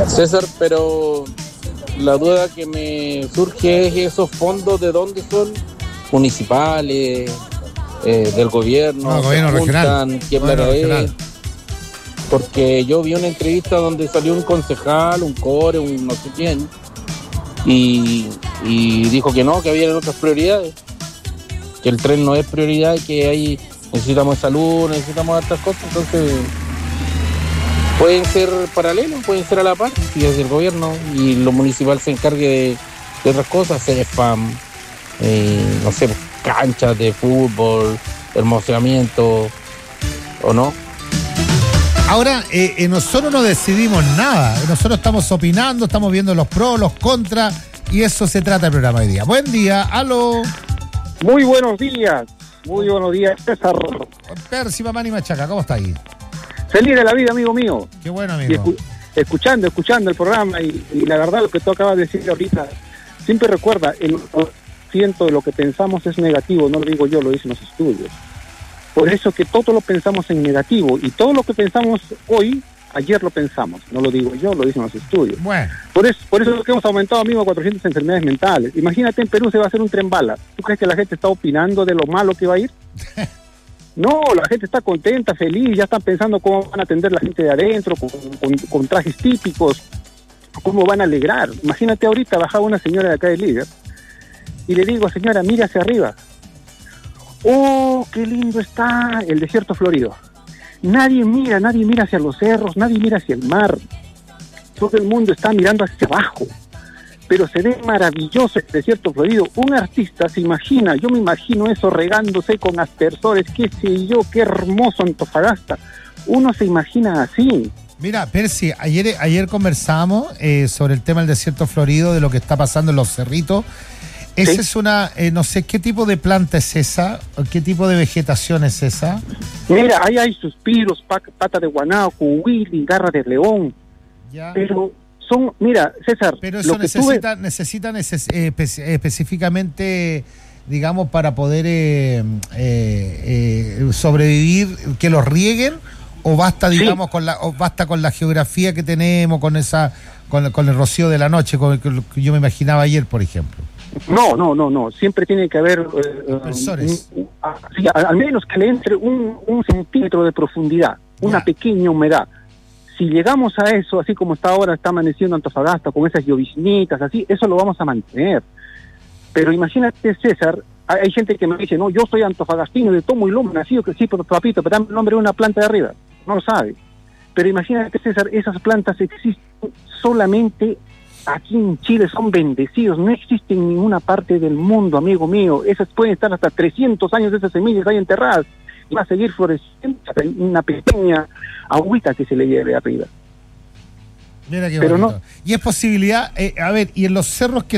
César, pero la duda que me surge es esos fondos de dónde son, municipales, del gobierno, no, gobierno regional. ¿Qué plata es? Porque yo vi una entrevista donde salió un concejal, un core, un no sé quién, y dijo que no, que había otras prioridades, que el tren no es prioridad y que ahí necesitamos salud, necesitamos otras cosas. Entonces pueden ser paralelos, pueden ser a la par, si es el gobierno y lo municipal se encargue de otras cosas, CEFAM, no sé, canchas de fútbol, hermoseamiento, ¿o no? Ahora, nosotros no decidimos nada, nosotros estamos opinando, estamos viendo los pros, los contras, y eso se trata el programa hoy día. Buen día, aló. Muy buenos días, César. Percy, mamá y Machaca, ¿cómo está ahí? Feliz de la vida, amigo mío. Qué bueno, amigo. Escuchando el programa, y la verdad lo que tú acabas de decir ahorita, siempre recuerda, el 100% de lo que pensamos es negativo, no lo digo yo, lo dicen los estudios. Por eso que todo lo pensamos en negativo, y todo lo que pensamos hoy, ayer lo pensamos, no lo digo yo, lo dicen los estudios. Bueno. Por eso es que hemos aumentado, amigo, a 400 enfermedades mentales. Imagínate, en Perú se va a hacer un tren bala. ¿Tú crees que la gente está opinando de lo malo que va a ir? No, la gente está contenta, feliz, ya están pensando cómo van a atender la gente de adentro, con trajes típicos, cómo van a alegrar. Imagínate, ahorita bajaba una señora de acá de Líder, y le digo, señora, mire hacia arriba. ¡Oh, qué lindo está el desierto florido! Nadie mira hacia los cerros, nadie mira hacia el mar. Todo el mundo está mirando hacia abajo. Pero se ve maravilloso el desierto florido. Un artista se imagina, yo me imagino eso regándose con aspersores, qué sé yo, qué hermoso Antofagasta. Uno se imagina así. Mira, Percy, ayer conversamos sobre el tema del desierto florido, de lo que está pasando en los cerritos. Esa ¿sí? Es una, no sé, ¿qué tipo de planta es esa? ¿Qué tipo de vegetación es esa? Mira, ahí hay suspiros, pata de guanao, cuhuili, garra de león. Ya. Pero son, mira, César... Pero eso necesitan específicamente, digamos, para poder sobrevivir, que los rieguen, o basta, digamos, sí, basta con la geografía que tenemos, con el rocío de la noche, con el que yo me imaginaba ayer, por ejemplo. No. Siempre tiene que haber al menos que le entre un centímetro de profundidad, una pequeña humedad. Si llegamos a eso, así como está ahora, está amaneciendo Antofagasta, con esas lloviznitas, así, eso lo vamos a mantener. Pero imagínate, César, hay gente que me dice, no, yo soy antofagastino, de tomo y lomo, nacido, que sí, papito, pero dame el nombre de una planta de arriba. No lo sabe. Pero imagínate, César, esas plantas existen solamente aquí en Chile, son bendecidos, no existen en ninguna parte del mundo, amigo mío. Esas pueden estar hasta 300 años de esas semillas ahí enterradas y va a seguir floreciendo una pequeña agüita que se le lleve arriba. Mira qué bonito. No, y es posibilidad, a ver, y en los cerros que